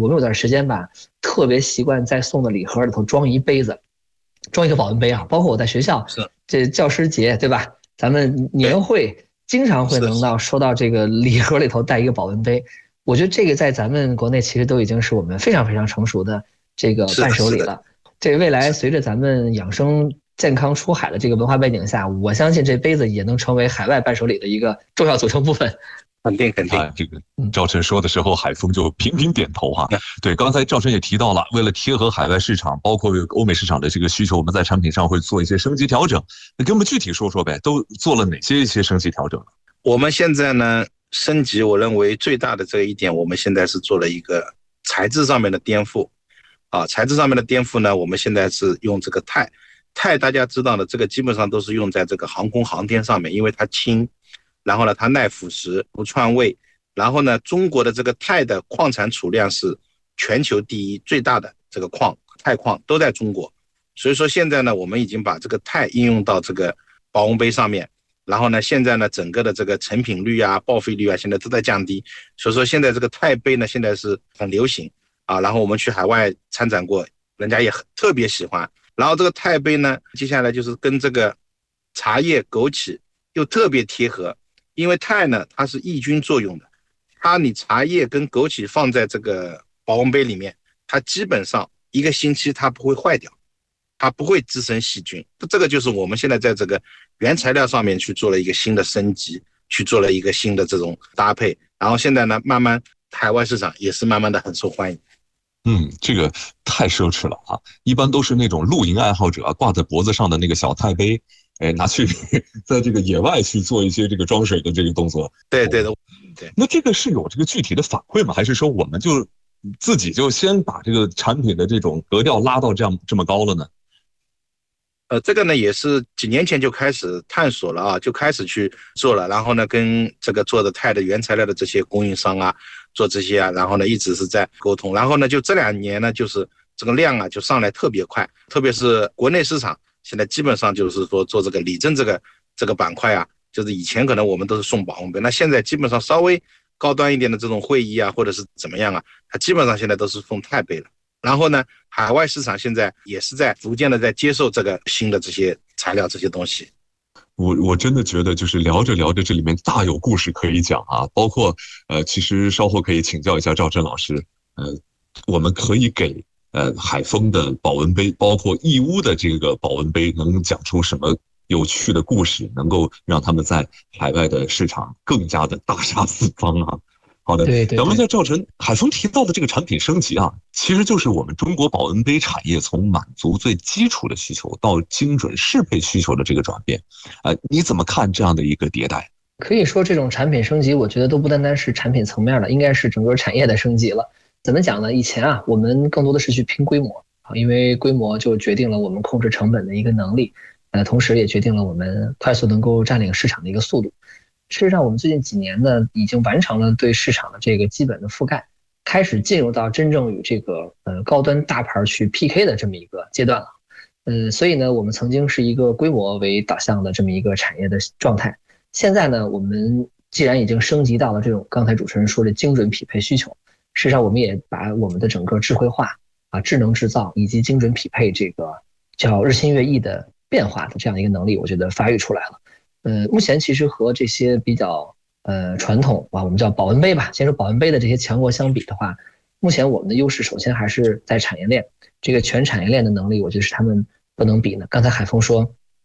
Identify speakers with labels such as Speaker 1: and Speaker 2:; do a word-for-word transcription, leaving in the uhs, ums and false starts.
Speaker 1: 我们有段时间吧，特别习惯在送的礼盒里头装一杯子，装一个保温杯啊。包括我在学校，这教师节对吧？咱们年会经常会能到收到这个礼盒里头带一个保温杯。我觉得这个在咱们国内其实都已经是我们非常非常成熟的这个伴手礼了。这未来随着咱们养生健康出海的这个文化背景下，我相信这杯子也能成为海外伴手礼的一个重要组成部分。
Speaker 2: 肯定肯定、
Speaker 3: 啊，这个赵晨说的时候，海峰就频频点头哈、啊。对，刚才赵晨也提到了，为了贴合海外市场，包括欧美市场的这个需求，我们在产品上会做一些升级调整。那给我们具体说说呗，都做了哪些一些升级调整呢？
Speaker 2: 我们现在呢，升级，我认为最大的这一点，我们现在是做了一个材质上面的颠覆。啊，材质上面的颠覆呢，我们现在是用这个钛，钛大家知道的，这个基本上都是用在这个航空航天上面，因为它轻，然后呢它耐腐蚀不串味，然后呢中国的这个钛的矿产储量是全球第一，最大的这个矿钛矿都在中国，所以说现在呢我们已经把这个钛应用到这个保温杯上面，然后呢现在呢整个的这个成品率啊报废率啊现在都在降低，所以说现在这个钛杯呢现在是很流行啊，然后我们去海外参展过，人家也很特别喜欢。然后这个钛杯呢，接下来就是跟这个茶叶、枸杞又特别贴合，因为钛呢它是抑菌作用的，它你茶叶跟枸杞放在这个保温杯里面，它基本上一个星期它不会坏掉，它不会滋生细菌。这个就是我们现在在这个原材料上面去做了一个新的升级，去做了一个新的这种搭配，然后现在呢慢慢海外市场也是慢慢的很受欢迎。
Speaker 3: 嗯，这个太奢侈了啊！一般都是那种露营爱好者、啊、挂在脖子上的那个小钛杯，哎，拿去在这个野外去做一些这个装水的这个动作。
Speaker 2: 对对的，对。
Speaker 3: 那这个是有这个具体的反馈吗？还是说我们就自己就先把这个产品的这种格调拉到这样这么高了呢？
Speaker 2: 呃，这个呢也是几年前就开始探索了啊，就开始去做了，然后呢跟这个做的钛的原材料的这些供应商啊做这些啊，然后呢一直是在沟通，然后呢就这两年呢就是这个量啊就上来特别快，特别是国内市场现在基本上就是说做这个理政这个这个板块啊，就是以前可能我们都是送保温杯，那现在基本上稍微高端一点的这种会议啊或者是怎么样啊，它基本上现在都是送钛杯了。然后呢，海外市场现在也是在逐渐的在接受这个新的这些材料这些东西。
Speaker 3: 我我真的觉得就是聊着聊着，这里面大有故事可以讲啊！包括呃，其实稍后可以请教一下赵晨老师，呃，我们可以给呃海丰的保温杯，包括义乌的这个保温杯，能讲出什么有趣的故事，能够让他们在海外的市场更加的大杀四方啊！好的，
Speaker 1: 对对对，
Speaker 3: 咱们在赵晨海峰提到的这个产品升级啊，其实就是我们中国保温杯产业从满足最基础的需求到精准适配需求的这个转变，呃，你怎么看这样的一个迭代？
Speaker 1: 可以说这种产品升级，我觉得都不单单是产品层面的，应该是整个产业的升级了。怎么讲呢？以前啊，我们更多的是去拼规模啊，因为规模就决定了我们控制成本的一个能力，呃，同时也决定了我们快速能够占领市场的一个速度。事实上，我们最近几年呢，已经完成了对市场的这个基本的覆盖，开始进入到真正与这个呃高端大牌去 P K 的这么一个阶段了。呃，所以呢，我们曾经是一个规模为导向的这么一个产业的状态。现在呢，我们既然已经升级到了这种刚才主持人说的精准匹配需求，事实上我们也把我们的整个智慧化啊、智能制造以及精准匹配这个叫日新月异的变化的这样一个能力，我觉得发育出来了。呃，目前其实和这些比较呃传统啊，我们叫保温杯吧，先说保温杯的这些强国相比的话，目前我们的优势首先还是在产业链，这个全产业链的能力，我觉得是他们不能比的。刚才海峰说，